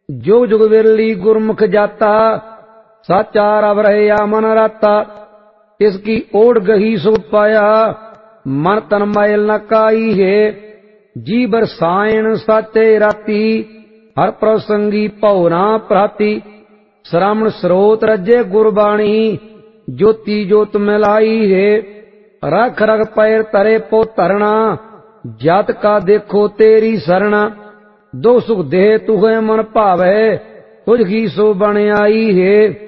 जुग जुग विरली गुरमुख जाता, साचा रब रहे या मन राता। इसकी ओढ़ गही सो पाया, मन तन मैल न काई है। जी बरसायन साचे राती, हर प्रसंगी पौना प्राती। श्रावण स्रोत रजे गुरबाणी, ज्योति ज्योत मिलाई है। रख रख पैर तरे पो धरना, जात का देखो तेरी सरना। दो सुख देह तुहे मन भावे, तुझ की सो बन आई है।